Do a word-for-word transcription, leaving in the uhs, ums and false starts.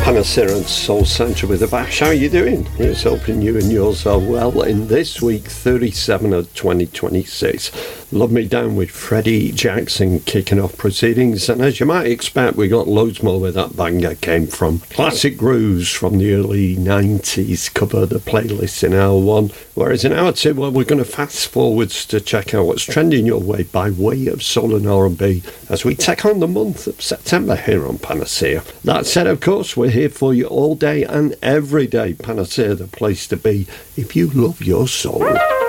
Panacea and Soul Centre with a bash. How are you doing? It's hoping you and yours are well in this week, thirty-seven of twenty twenty-six. Love Me Down with Freddie Jackson kicking off proceedings, and as you might expect, we got loads more where that banger came from. Classic grooves from the early nineties cover the playlist in hour one, whereas in hour two, well, we're going to fast forwards to check out what's trending your way by way of soul and R and B as we take on the month of September here on Panacea. That said, of course, we're here for you all day and every day. Panacea, the place to be if you love your soul.